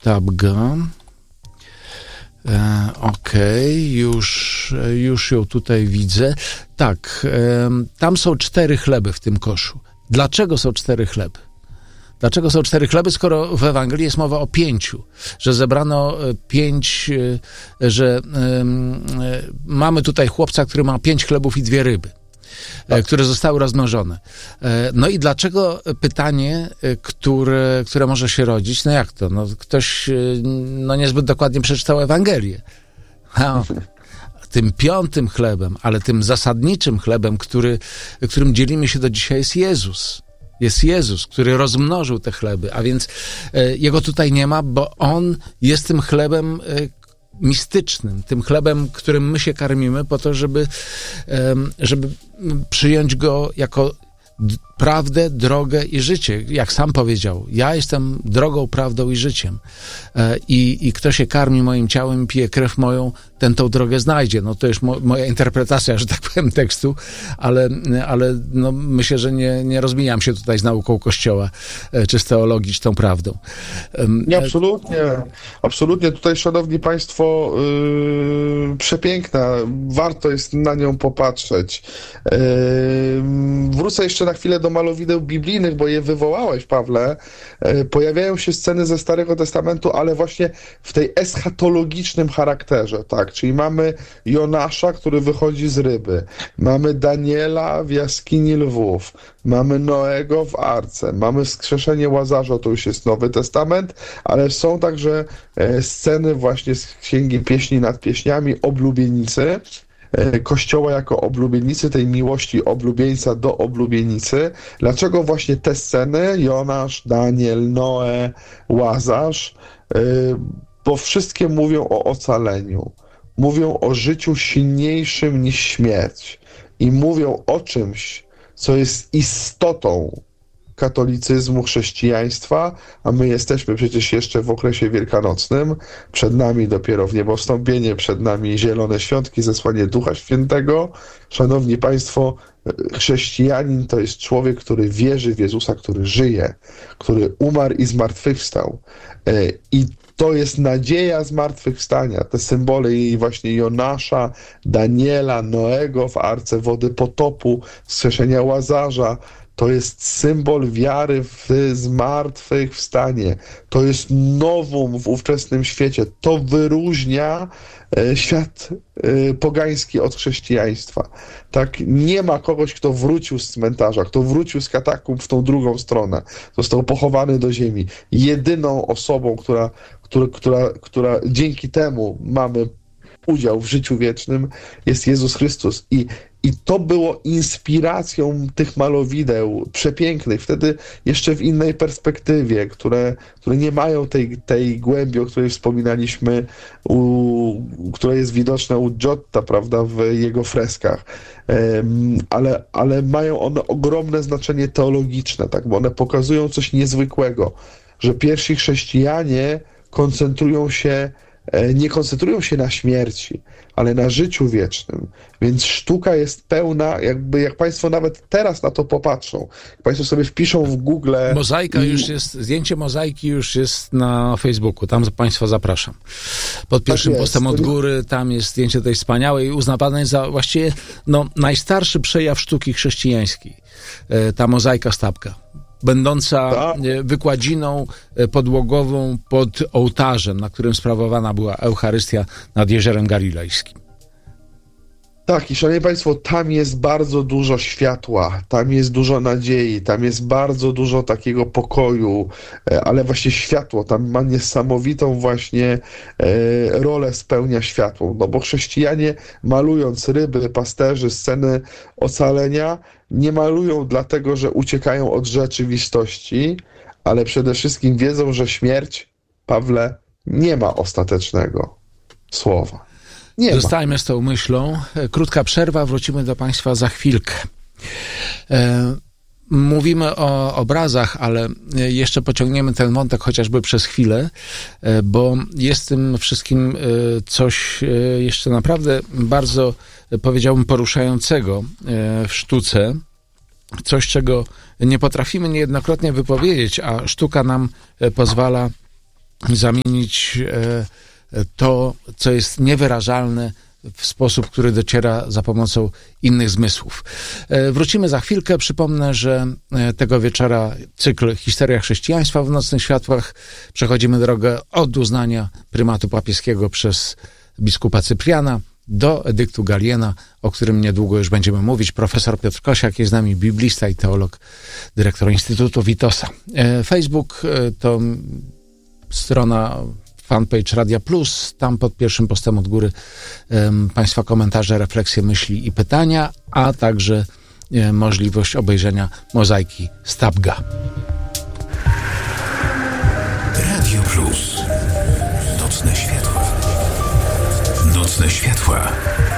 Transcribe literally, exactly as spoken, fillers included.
Sztabga. E, Okej, okay, już, już ją tutaj widzę. Tak, e, tam są cztery chleby w tym koszu. Dlaczego są cztery chleby? Dlaczego są cztery chleby, skoro w Ewangelii jest mowa o pięciu? Że zebrano pięć, że y, y, mamy tutaj chłopca, który ma pięć chlebów i dwie ryby, tak, które zostały rozmnożone. No i dlaczego pytanie, które, które może się rodzić, no jak to? No, ktoś no, niezbyt dokładnie przeczytał Ewangelię. No. Tym piątym chlebem, ale tym zasadniczym chlebem, który, którym dzielimy się do dzisiaj, jest Jezus. Jest Jezus, który rozmnożył te chleby, a więc e, Jego tutaj nie ma, bo On jest tym chlebem e, mistycznym, tym chlebem, którym my się karmimy po to, żeby, e, żeby przyjąć Go jako d- prawdę, drogę i życie. Jak sam powiedział, ja jestem drogą, prawdą i życiem. E, i, I kto się karmi moim ciałem, pije krew moją, ten tą drogę znajdzie. No to już mo, moja interpretacja, że tak powiem, tekstu, ale, ale no, myślę, że nie, nie rozmijam się tutaj z nauką Kościoła, e, czy z teologii, czy tą prawdą. E, nie, absolutnie. Absolutnie. Tutaj, szanowni państwo, yy, przepiękna. Warto jest na nią popatrzeć. Yy, wrócę jeszcze na chwilę do malowideł biblijnych, bo je wywołałeś, Pawle. Pojawiają się sceny ze Starego Testamentu, ale właśnie w tej eschatologicznym charakterze, tak? Czyli mamy Jonasza, który wychodzi z ryby, mamy Daniela w jaskini lwów, mamy Noego w arce, mamy wskrzeszenie Łazarza, to już jest Nowy Testament, ale są także sceny właśnie z Księgi Pieśni nad Pieśniami, oblubienicy, Kościoła jako oblubienicy, tej miłości oblubieńca do oblubienicy. Dlaczego właśnie te sceny? Jonasz, Daniel, Noe, Łazarz, bo wszystkie mówią o ocaleniu. Mówią o życiu silniejszym niż śmierć. I mówią o czymś, co jest istotą katolicyzmu, chrześcijaństwa, a my jesteśmy przecież jeszcze w okresie wielkanocnym, przed nami dopiero w niebo wstąpienie, przed nami zielone świątki, zesłanie Ducha Świętego. Szanowni państwo, chrześcijanin to jest człowiek, który wierzy w Jezusa, który żyje, który umarł i zmartwychwstał. I to jest nadzieja zmartwychwstania. Te symbole i właśnie Jonasza, Daniela, Noego w arce wody potopu, wskrzeszenia Łazarza, to jest symbol wiary w zmartwychwstanie. To jest nowum w ówczesnym świecie. To wyróżnia świat pogański od chrześcijaństwa. Tak, nie ma kogoś, kto wrócił z cmentarza, kto wrócił z katakumb w tą drugą stronę. Został pochowany do ziemi. Jedyną osobą, która, która, która, która dzięki temu mamy udział w życiu wiecznym, jest Jezus Chrystus. I I to było inspiracją tych malowideł przepięknych, wtedy jeszcze w innej perspektywie, które, które nie mają tej, tej głębi, o której wspominaliśmy, u, która jest widoczna u Giotta, prawda, w jego freskach. Um, ale, ale mają one ogromne znaczenie teologiczne, tak, bo one pokazują coś niezwykłego, że pierwsi chrześcijanie koncentrują się nie koncentrują się na śmierci, ale na życiu wiecznym. Więc sztuka jest pełna, jakby jak państwo nawet teraz na to popatrzą, jak państwo sobie wpiszą w Google... Mozaika i... już jest, zdjęcie mozaiki już jest na Facebooku, tam państwa zapraszam. Pod pierwszym tak postem od góry, tam jest zdjęcie tej wspaniałej, uznawanej za właściwie no, najstarszy przejaw sztuki chrześcijańskiej. Ta mozaika Sztabga, będąca tak. wykładziną podłogową pod ołtarzem, na którym sprawowana była Eucharystia nad Jeziorem Galilejskim. Tak, i szanowni państwo, tam jest bardzo dużo światła, tam jest dużo nadziei, tam jest bardzo dużo takiego pokoju, ale właśnie światło, tam ma niesamowitą właśnie rolę spełnia światło, no bo chrześcijanie, malując ryby, pasterzy, sceny ocalenia, nie malują dlatego, że uciekają od rzeczywistości, ale przede wszystkim wiedzą, że śmierć, Pawle, nie ma ostatecznego słowa. Nie Zostajmy z tą myślą. Krótka przerwa, wrócimy do państwa za chwilkę. E, mówimy o obrazach, ale jeszcze pociągniemy ten wątek chociażby przez chwilę, e, bo jest w tym wszystkim e, coś e, jeszcze naprawdę bardzo, e, powiedziałbym, poruszającego e, w sztuce. Coś, czego nie potrafimy niejednokrotnie wypowiedzieć, a sztuka nam e, pozwala zamienić to, co jest niewyrażalne, w sposób, który dociera za pomocą innych zmysłów. Wrócimy za chwilkę. Przypomnę, że tego wieczora cykl Historia chrześcijaństwa w Nocnych Światłach. Przechodzimy drogę od uznania prymatu papieskiego przez biskupa Cypriana do edyktu Galiena, o którym niedługo już będziemy mówić. Profesor Piotr Kosiak jest z nami, biblista i teolog, dyrektor Instytutu Witosa. Facebook to strona, fanpage Radia Plus. Tam pod pierwszym postem od góry um, Państwa komentarze, refleksje, myśli i pytania, a także e, możliwość obejrzenia mozaiki Stabga. Radio Plus. Nocne światła. Nocne światła.